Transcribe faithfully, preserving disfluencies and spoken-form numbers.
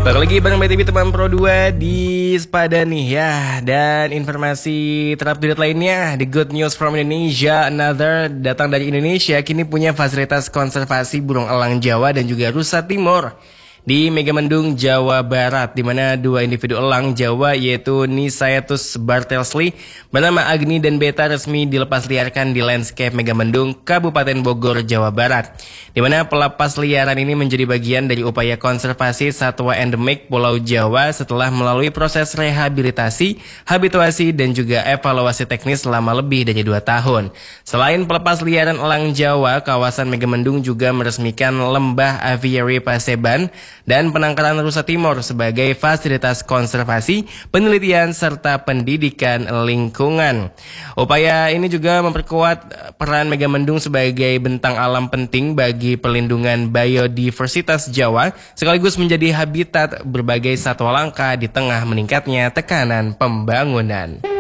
Balik lagi bareng B T V teman Pro dua di Sepada nih ya. Dan informasi terupdate lainnya, The Good News from Indonesia, another datang dari Indonesia kini punya fasilitas konservasi burung elang Jawa dan juga rusa Timur di Megamendung, Jawa Barat, di mana dua individu elang Jawa yaitu Nisaetus bartelsley bernama Agni dan Beta resmi dilepas liarkan di landscape Megamendung, Kabupaten Bogor, Jawa Barat. Di mana pelepas liaran ini menjadi bagian dari upaya konservasi satwa endemik Pulau Jawa setelah melalui proses rehabilitasi, habituasi dan juga evaluasi teknis selama lebih dari dua tahun. Selain pelepas liaran elang Jawa, kawasan Megamendung juga meresmikan Lembah Aviary Paseban dan penangkaran rusa Timur sebagai fasilitas konservasi, penelitian, serta pendidikan lingkungan. Upaya ini juga memperkuat peran Megamendung sebagai bentang alam penting bagi perlindungan biodiversitas Jawa, sekaligus menjadi habitat berbagai satwa langka di tengah meningkatnya tekanan pembangunan.